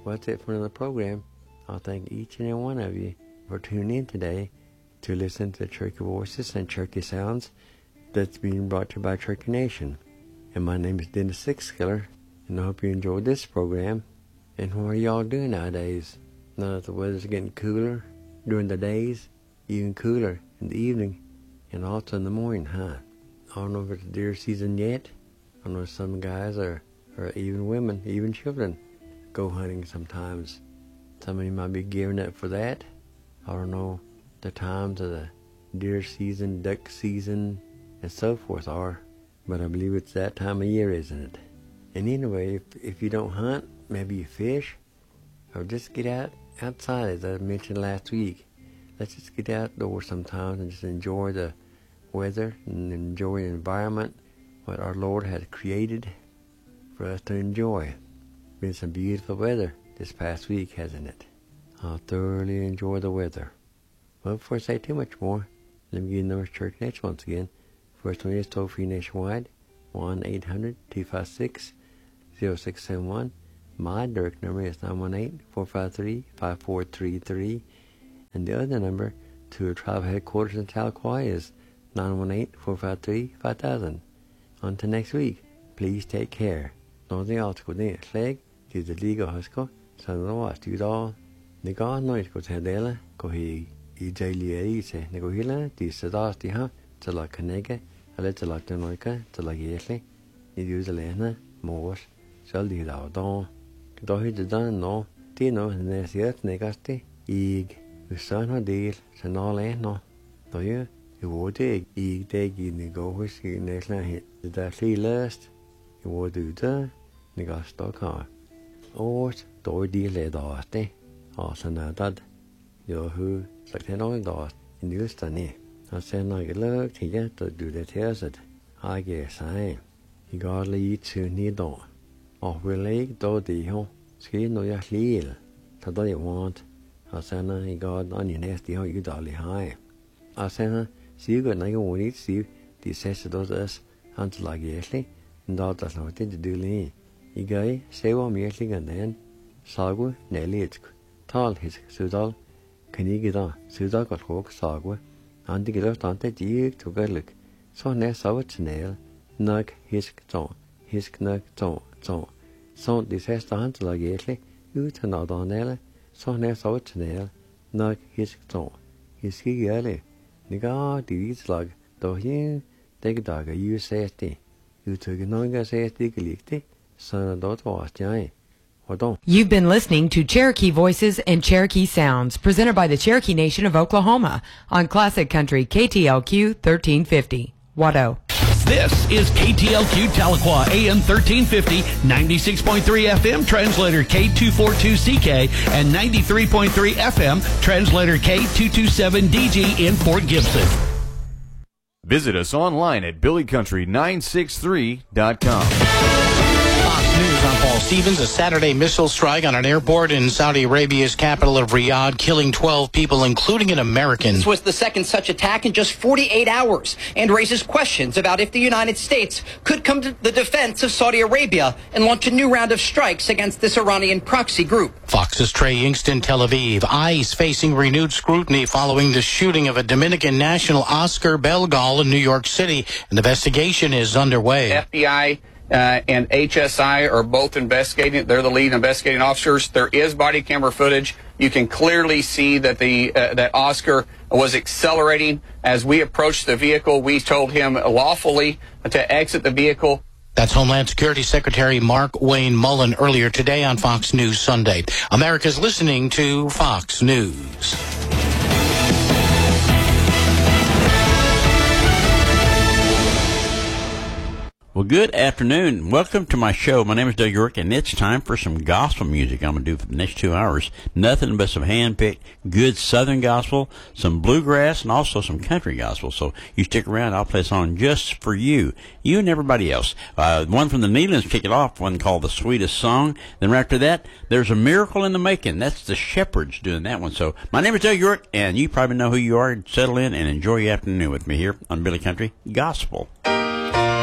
Well, that's it for another program. I'll thank each and every one of you for tuning in today to listen to Cherokee Voices and Cherokee Sounds that's being brought to you by Cherokee Nation. And my name is Dennis Sixkiller, and I hope you enjoyed this program. And what are y'all doing nowadays? Now that the weather's getting cooler during the days, even cooler in the evening, and also in the morning, huh? I don't know if it's deer season yet. I know some guys or even women, even children, go hunting sometimes. Some of you might be gearing up for that. I don't know the times of the deer season, duck season, and so forth are, but I believe it's that time of year, isn't it? And anyway, if you don't hunt, maybe you fish, or just get outside, as I mentioned last week. Let's just get outdoors sometimes and just enjoy the weather and enjoy the environment, what our Lord has created for us to enjoy. Been some beautiful weather this past week, hasn't it? I'll thoroughly enjoy the weather. Well, before I say too much more, let me give you the number of Church Nation once again. First one is toll-free nationwide, 1-800-256-0671. My direct number is 918-453-5433. And the other number to our tribal headquarters in Tahlequah is 918-453-5000. Until next week, please take care. Northern Alsco din Clegg, to the Liga Husco, San Loas, do it all. The God knows go to Dela, go he daily say, Negohila, the Sadas, the Ha, to la Canega, a little like the Noica, to la Yesli, you use the Lena, Moors, shall lead our dawn. Do he the done no, Tino, and there's the earth negasti, Eg, the son of deal, San all no. Do you? You would dig, in the go whiskey next night, the sea last, you would do the Negasto car. Oh, do deal led off, Dad, you're who, like an old dog, in Houston. I said, like a look to get to do the tears it. I guess I you got lead to need on. Oh, we'll lake do the hill, ski no ya heel. So do you want? I said, you got on your nasty how you dolly high. I said, see you got like a winnie, see the says those us, until like yesly, and that's not to do lee. You guy, say what me and then, Sagu, Nelly, it's tall his Sudal. Can you get on? Sudal got hawk, Sagu, and the girl don't take to go look. So next saw it nail, nug his tone, his knug tone. So this has to hunt like yesly, you to not on nail, so next saw it nail, nug his tone, his ski early. Nigga, the slug, though you take a dog, you say it. You took a noga say it, son of daughter was giant. You've been listening to Cherokee Voices and Cherokee Sounds, presented by the Cherokee Nation of Oklahoma on Classic Country KTLQ 1350. Watto. This is KTLQ Tahlequah AM 1350, 96.3 FM, translator K242CK, and 93.3 FM, translator K227DG in Fort Gibson. Visit us online at billycountry963.com. News, I'm Paul Stevens. A Saturday missile strike on an airport in Saudi Arabia's capital of Riyadh, killing 12 people, including an American. This was the second such attack in just 48 hours and raises questions about if the United States could come to the defense of Saudi Arabia and launch a new round of strikes against this Iranian proxy group. Fox's Trey Yingst in Tel Aviv. ICE facing renewed scrutiny following the shooting of a Dominican national, Oscar Belgal, in New York City. An investigation is underway. FBI and HSI are both investigating. They're the lead investigating officers. There is body camera footage. You can clearly see that that Oscar was accelerating. As we approached the vehicle, we told him lawfully to exit the vehicle. That's Homeland Security Secretary Mark Wayne Mullen earlier today on Fox News Sunday. America's listening to Fox News. Well, good afternoon. Welcome to my show. My name is Doug York, and it's time for some gospel music I'm going to do for the next 2 hours. Nothing but some hand-picked good Southern gospel, some bluegrass, and also some country gospel. So you stick around. I'll play a song just for you and everybody else. One from the Nealons kick it off, one called The Sweetest Song. Then right after that, There's a Miracle in the Making. That's the Shepherds doing that one. So my name is Doug York, and you probably know who you are. Settle in and enjoy your afternoon with me here on Billy Country Gospel.